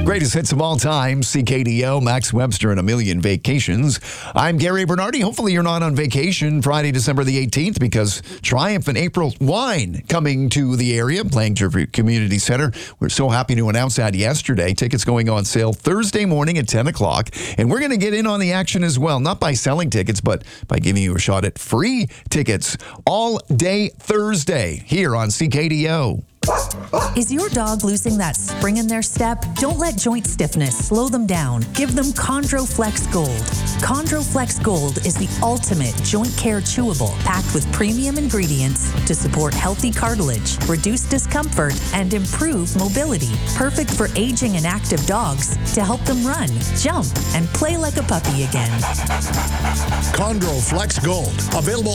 Greatest hits of all time, CKDO, Max Webster, and A Million Vacations. I'm Gary Bernardi. Hopefully you're not on vacation Friday, December the 18th, because Triumph and April Wine coming to the area, Plaintree Community Center. We're so happy to announce that yesterday. Tickets going on sale Thursday morning at 10 o'clock. And we're going to get in on the action as well, not by selling tickets, but by giving you a shot at free tickets all day Thursday here on CKDO. Is your dog losing that spring in their step? Don't let joint stiffness slow them down. Give them ChondroFlex Gold. ChondroFlex Gold is the ultimate joint care chewable, packed with premium ingredients to support healthy cartilage, reduce discomfort, and improve mobility. Perfect for aging and active dogs to help them run, jump, and play like a puppy again. ChondroFlex Gold, available